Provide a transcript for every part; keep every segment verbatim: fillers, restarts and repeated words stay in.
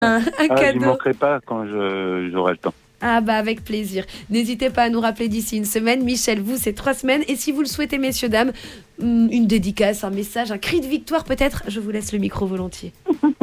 un, un Ah, j'y cadeau. manquerai pas quand je- j'aurai le temps. Ah bah avec plaisir. N'hésitez pas à nous rappeler d'ici une semaine. Michel, vous, c'est trois semaines. Et si vous le souhaitez, messieurs, dames, hum, une dédicace, un message, un cri de victoire peut-être, je vous laisse le micro volontiers.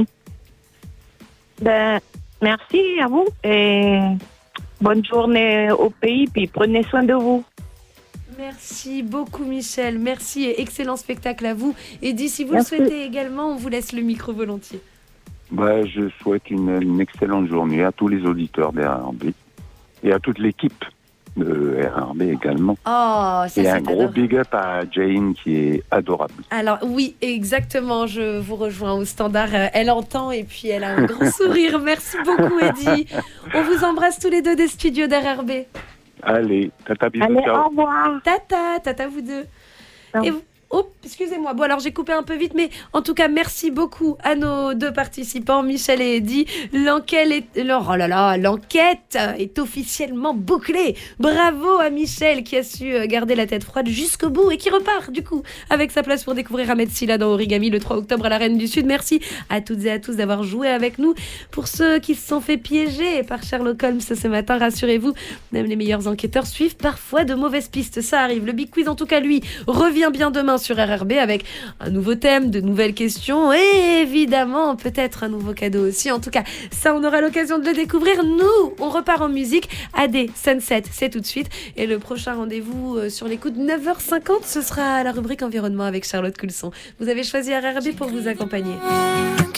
Ben, merci à vous et bonne journée au pays, puis prenez soin de vous. Merci beaucoup Michel, merci et excellent spectacle à vous. Et dit si vous Merci. le souhaitez également, on vous laisse le micro volontiers. Bah, je souhaite une, une excellente journée à tous les auditeurs des R R B et à toute l'équipe de R R B également. Oh, ça c'est Et un gros adorable. big up à Jane qui est adorable. Alors oui, exactement, je vous rejoins au standard. Euh, Elle entend et puis elle a un grand sourire. Merci beaucoup Eddie. On vous embrasse tous les deux des studios d'R R B. Allez, tata bisous, Allez, ciao. au revoir. Tata, tata vous deux. Ciao. Et vous- Oh, excusez-moi. Bon, alors j'ai coupé un peu vite, mais en tout cas, merci beaucoup à nos deux participants, Michel et Eddy. L'enquête est... Oh là là, l'enquête est officiellement bouclée. Bravo à Michel qui a su euh, garder la tête froide jusqu'au bout et qui repart, du coup, avec sa place pour découvrir Ahmed Silla dans Origami le trois octobre à la Reine du Sud. Merci à toutes et à tous d'avoir joué avec nous. Pour ceux qui se sont fait piéger par Sherlock Holmes ce matin, rassurez-vous, même les meilleurs enquêteurs suivent parfois de mauvaises pistes. Ça arrive. Le Big Quiz, en tout cas, lui, revient bien demain sur R R B avec un nouveau thème, de nouvelles questions et évidemment peut-être un nouveau cadeau aussi. En tout cas, ça on aura l'occasion de le découvrir. Nous, on repart en musique. A D Sunset, c'est tout de suite. Et le prochain rendez-vous euh, sur les coups de neuf heures cinquante, ce sera la rubrique environnement avec Charlotte Coulson. Vous avez choisi R R B pour vous accompagner.